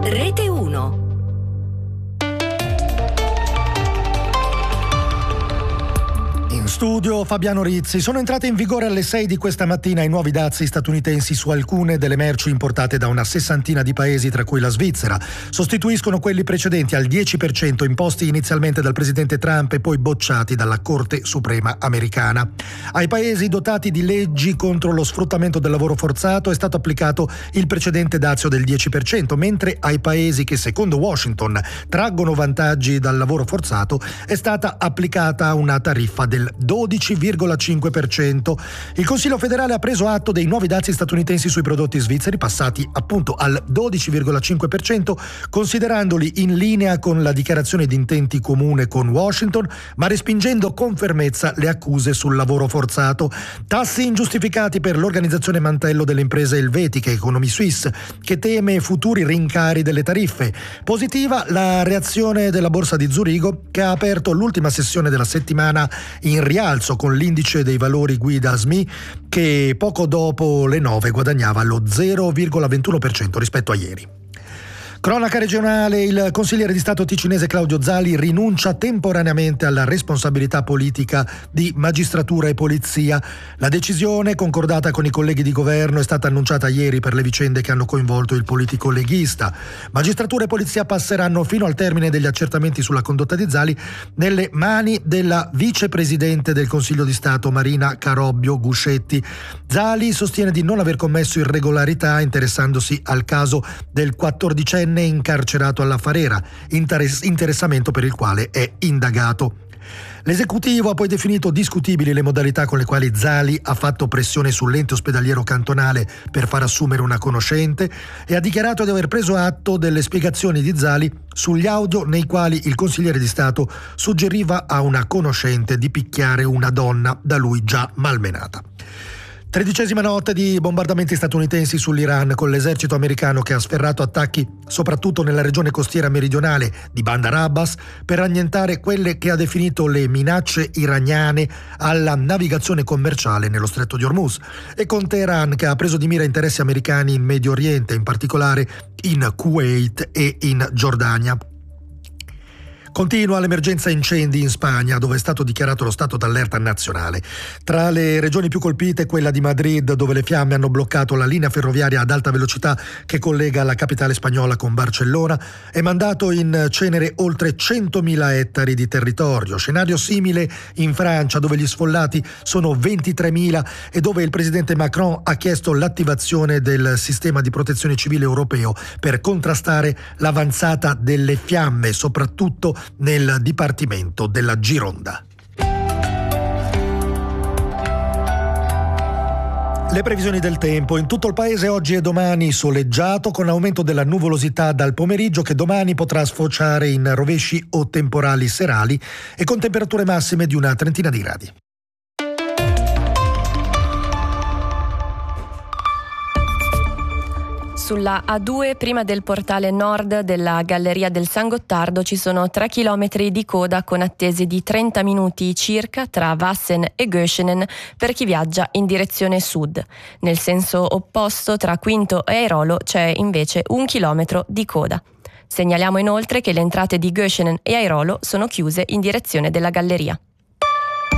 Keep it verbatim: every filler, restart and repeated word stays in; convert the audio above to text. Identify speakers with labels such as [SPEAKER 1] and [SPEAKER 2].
[SPEAKER 1] Rete uno.
[SPEAKER 2] In studio Fabiano Rizzi. Sono entrate in vigore alle sei di questa mattina i nuovi dazi statunitensi su alcune delle merci importate da una sessantina di paesi, tra cui la Svizzera. Sostituiscono quelli precedenti al dieci per cento imposti inizialmente dal presidente Trump e poi bocciati dalla Corte Suprema americana. Ai paesi dotati di leggi contro lo sfruttamento del lavoro forzato è stato applicato il precedente dazio del dieci per cento, mentre ai paesi che secondo Washington traggono vantaggi dal lavoro forzato è stata applicata una tariffa del dodici virgola cinque per cento. Il Consiglio federale ha preso atto dei nuovi dazi statunitensi sui prodotti svizzeri, passati appunto al dodici virgola cinque per cento, considerandoli in linea con la dichiarazione di intenti comune con Washington, ma respingendo con fermezza le accuse sul lavoro forzato. Tassi ingiustificati per l'organizzazione mantello delle imprese elvetiche Economy Suisse, che teme futuri rincari delle tariffe. Positiva la reazione della borsa di Zurigo, che ha aperto l'ultima sessione della settimana in rialzo con l'indice dei valori guida S M I, che poco dopo le nove guadagnava lo zero virgola ventuno per cento rispetto a ieri. Cronaca regionale: il consigliere di Stato ticinese Claudio Zali rinuncia temporaneamente alla responsabilità politica di magistratura e polizia. La decisione, concordata con i colleghi di governo, è stata annunciata ieri per le vicende che hanno coinvolto il politico leghista. Magistratura e polizia passeranno fino al termine degli accertamenti sulla condotta di Zali nelle mani della vicepresidente del Consiglio di Stato Marina Carobbio Guscetti. Zali sostiene di non aver commesso irregolarità interessandosi al caso del quattordicenne incarcerato alla Farera, interess- interessamento per il quale è indagato. L'esecutivo ha poi definito discutibili le modalità con le quali Zali ha fatto pressione sull'ente ospedaliero cantonale per far assumere una conoscente e ha dichiarato di aver preso atto delle spiegazioni di Zali sugli audio nei quali il consigliere di Stato suggeriva a una conoscente di picchiare una donna da lui già malmenata. Tredicesima notte di bombardamenti statunitensi sull'Iran, con l'esercito americano che ha sferrato attacchi soprattutto nella regione costiera meridionale di Bandar Abbas per annientare quelle che ha definito le minacce iraniane alla navigazione commerciale nello stretto di Hormuz, e con Teheran che ha preso di mira interessi americani in Medio Oriente, in particolare in Kuwait e in Giordania. Continua l'emergenza incendi in Spagna, dove è stato dichiarato lo stato d'allerta nazionale. Tra le regioni più colpite quella di Madrid, dove le fiamme hanno bloccato la linea ferroviaria ad alta velocità che collega la capitale spagnola con Barcellona e mandato in cenere oltre centomila ettari di territorio. Scenario simile in Francia, dove gli sfollati sono ventitremila e dove il presidente Macron ha chiesto l'attivazione del sistema di protezione civile europeo per contrastare l'avanzata delle fiamme, soprattutto nel dipartimento della Gironda. Le previsioni del tempo: in tutto il paese oggi e domani soleggiato, con aumento della nuvolosità dal pomeriggio, che domani potrà sfociare in rovesci o temporali serali, e con temperature massime di una trentina di gradi.
[SPEAKER 3] Sulla A due, prima del portale nord della Galleria del San Gottardo, ci sono tre chilometri di coda con attese di trenta minuti circa tra Vassen e Göschenen per chi viaggia in direzione sud. Nel senso opposto, tra Quinto e Airolo, c'è invece un chilometro di coda. Segnaliamo inoltre che le entrate di Göschenen e Airolo sono chiuse in direzione della Galleria.